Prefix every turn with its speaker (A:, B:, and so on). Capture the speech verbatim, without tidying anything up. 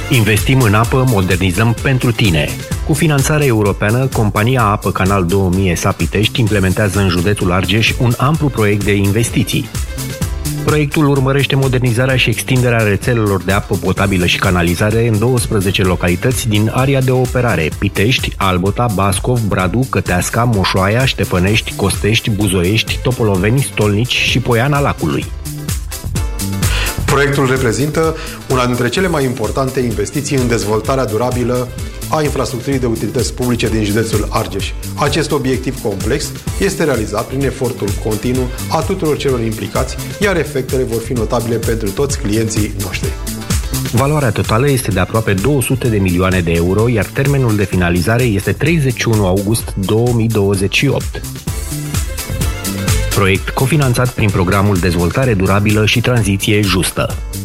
A: Investim în apă, modernizăm pentru tine. Cu finanțare europeană, compania Apă Canal două mii S A Pitești implementează în județul Argeș un amplu proiect de investiții. Proiectul urmărește modernizarea și extinderea rețelelor de apă potabilă și canalizare în douăsprezece localități din area de operare: Pitești, Albota, Bascov, Bradu, Căteasca, Moșoaia, Ștefănești, Costești, Buzoiești, Topoloveni, Stolnici și Poiana Lacului.
B: Proiectul reprezintă una dintre cele mai importante investiții în dezvoltarea durabilă a infrastructurii de utilități publice din județul Argeș. Acest obiectiv complex este realizat prin efortul continuu a tuturor celor implicați, iar efectele vor fi notabile pentru toți clienții noștri.
A: Valoarea totală este de aproape două sute de milioane de euro, iar termenul de finalizare este treizeci și unu august două mii douăzeci și opt. Proiect cofinanțat prin programul Dezvoltare Durabilă și Tranziție Justă.